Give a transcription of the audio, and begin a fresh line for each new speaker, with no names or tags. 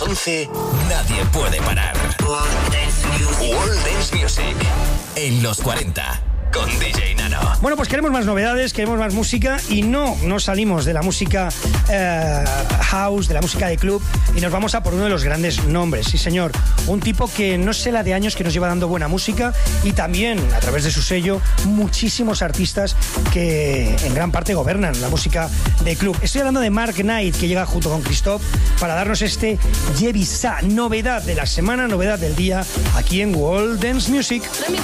11, nadie puede parar. World Dance Music en los 40 con DJ Nano.
Bueno, pues queremos más novedades, queremos más música y no salimos de la música house, de la música de club y nos vamos a por uno de los grandes nombres. Sí, señor, un tipo que no sé la de años que nos lleva dando buena música y también a través de su sello muchísimos artistas que en gran parte gobernan la música de club. Estoy hablando de Mark Knight, que llega junto con Christoph para darnos este Jebisa, novedad de la semana, novedad del día aquí en World Dance Music.
Let me